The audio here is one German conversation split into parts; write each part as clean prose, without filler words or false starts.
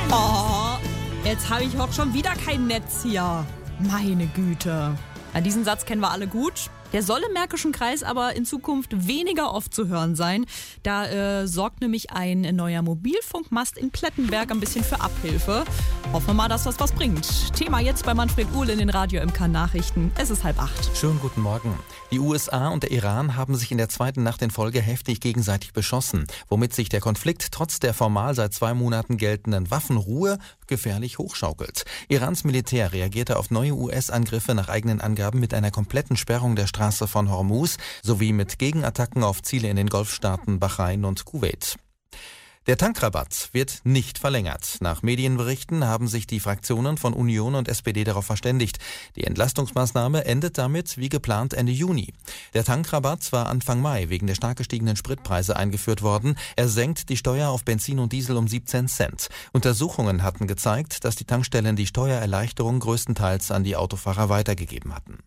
Oh, jetzt habe ich auch schon wieder kein Netz hier. Meine Güte. Ja, diesen Satz kennen wir alle gut. Der soll im Märkischen Kreis aber in Zukunft weniger oft zu hören sein. Da sorgt nämlich ein neuer Mobilfunkmast in Plettenberg ein bisschen für Abhilfe. Hoffen wir mal, dass das was bringt. Thema jetzt bei Manfred Uhl in den Radio MK Nachrichten. Es ist 7:30. Schönen guten Morgen. Die USA und der Iran haben sich in der zweiten Nacht in Folge heftig gegenseitig beschossen, womit sich der Konflikt trotz der formal seit 2 Monaten geltenden Waffenruhe gefährlich hochschaukelt. Irans Militär reagierte auf neue US-Angriffe nach eigenen Angaben mit einer kompletten Sperrung der Straße von Hormuz sowie mit Gegenattacken auf Ziele in den Golfstaaten Bahrain und Kuwait. Der Tankrabatt wird nicht verlängert. Nach Medienberichten haben sich die Fraktionen von Union und SPD darauf verständigt. Die Entlastungsmaßnahme endet damit wie geplant Ende Juni. Der Tankrabatt war Anfang Mai wegen der stark gestiegenen Spritpreise eingeführt worden. Er senkt die Steuer auf Benzin und Diesel um 17 Cent. Untersuchungen hatten gezeigt, dass die Tankstellen die Steuererleichterung größtenteils an die Autofahrer weitergegeben hatten.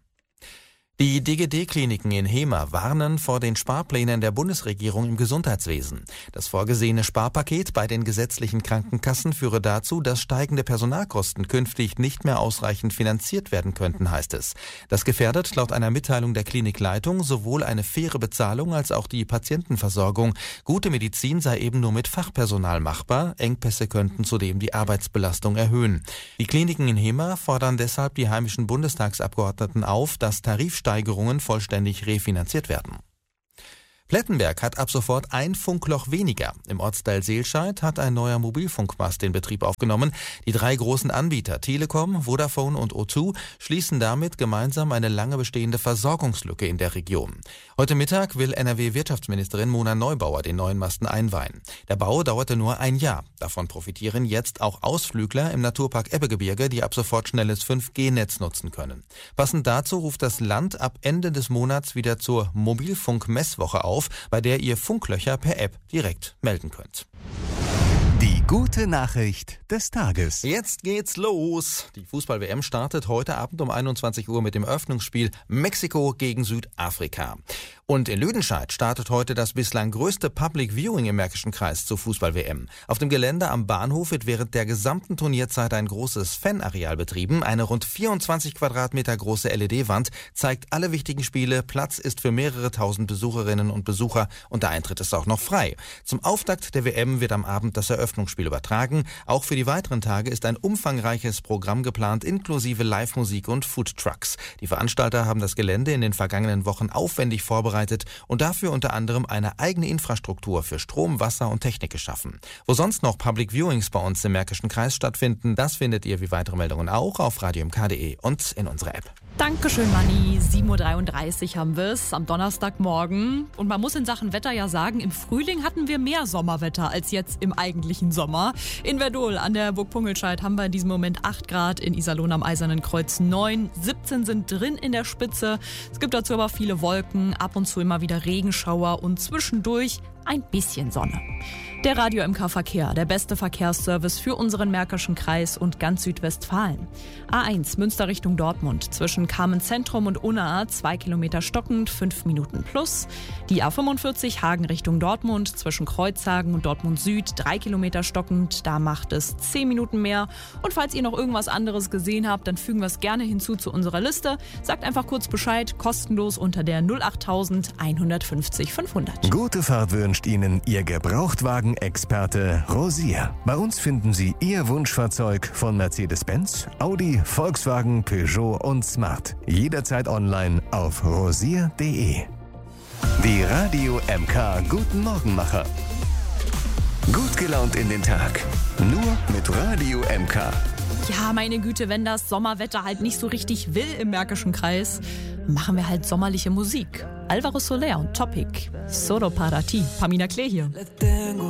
Die DGD-Kliniken in Hemer warnen vor den Sparplänen der Bundesregierung im Gesundheitswesen. Das vorgesehene Sparpaket bei den gesetzlichen Krankenkassen führe dazu, dass steigende Personalkosten künftig nicht mehr ausreichend finanziert werden könnten, heißt es. Das gefährdet laut einer Mitteilung der Klinikleitung sowohl eine faire Bezahlung als auch die Patientenversorgung. Gute Medizin sei eben nur mit Fachpersonal machbar. Engpässe könnten zudem die Arbeitsbelastung erhöhen. Die Kliniken in Hemer fordern deshalb die heimischen Bundestagsabgeordneten auf, dass Tarifsteigerungen vollständig refinanziert werden. Plettenberg hat ab sofort ein Funkloch weniger. Im Ortsteil Seelscheid hat ein neuer Mobilfunkmast den Betrieb aufgenommen. Die 3 großen Anbieter Telekom, Vodafone und O2 schließen damit gemeinsam eine lange bestehende Versorgungslücke in der Region. Heute Mittag will NRW-Wirtschaftsministerin Mona Neubauer den neuen Masten einweihen. Der Bau dauerte nur ein Jahr. Davon profitieren jetzt auch Ausflügler im Naturpark Ebbegebirge, die ab sofort schnelles 5G-Netz nutzen können. Passend dazu ruft das Land ab Ende des Monats wieder zur Mobilfunk-Messwoche auf, bei der ihr Funklöcher per App direkt melden könnt. Die gute Nachricht des Tages. Jetzt geht's los. Die Fußball-WM startet heute Abend um 21 Uhr mit dem Eröffnungsspiel Mexiko gegen Südafrika. Und in Lüdenscheid startet heute das bislang größte Public Viewing im Märkischen Kreis zur Fußball-WM. Auf dem Gelände am Bahnhof wird während der gesamten Turnierzeit ein großes Fanareal betrieben. Eine rund 24 Quadratmeter große LED-Wand zeigt alle wichtigen Spiele. Platz ist für mehrere tausend Besucherinnen und Besucher und der Eintritt ist auch noch frei. Zum Auftakt der WM wird am Abend das Eröffnungsspiel übertragen. Auch für die weiteren Tage ist ein umfangreiches Programm geplant, inklusive Live-Musik und Foodtrucks. Die Veranstalter haben das Gelände in den vergangenen Wochen aufwendig vorbereitet und dafür unter anderem eine eigene Infrastruktur für Strom, Wasser und Technik geschaffen. Wo sonst noch Public Viewings bei uns im Märkischen Kreis stattfinden, das findet ihr wie weitere Meldungen auch auf radiomk.de und in unserer App. Dankeschön, Manni. 7:33 Uhr haben wir es am Donnerstagmorgen. Und man muss in Sachen Wetter ja sagen, im Frühling hatten wir mehr Sommerwetter als jetzt im eigentlichen Sommer. In Verdol an der Burg Pungelscheid haben wir in diesem Moment 8 Grad, in Iserlohn am Eisernen Kreuz 9, 17 sind drin in der Spitze. Es gibt dazu aber viele Wolken, ab und zu immer wieder Regenschauer und zwischendurch ein bisschen Sonne. Der Radio MK Verkehr, der beste Verkehrsservice für unseren Märkischen Kreis und ganz Südwestfalen. A1 Münster Richtung Dortmund, zwischen Carmen-Zentrum und Unna 2 Kilometer stockend, 5 Minuten plus. Die A45 Hagen Richtung Dortmund, zwischen Kreuzhagen und Dortmund Süd 3 Kilometer stockend, da macht es 10 Minuten mehr. Und falls ihr noch irgendwas anderes gesehen habt, dann fügen wir es gerne hinzu zu unserer Liste. Sagt einfach kurz Bescheid, kostenlos unter der 08000 150 500. Gute Fahrt wünscht Ihnen Ihr Gebrauchtwagen-Experte Rosier. Bei uns finden Sie Ihr Wunschfahrzeug von Mercedes-Benz, Audi, Volkswagen, Peugeot und Smart. Jederzeit online auf rosier.de. Die Radio MK Guten Morgenmacher. Gut gelaunt in den Tag. Nur mit Radio MK. Ja, meine Güte, wenn das Sommerwetter halt nicht so richtig will im Märkischen Kreis, machen wir halt sommerliche Musik. Alvaro Soler und Topic. Solo para ti. Pamina Klee hier.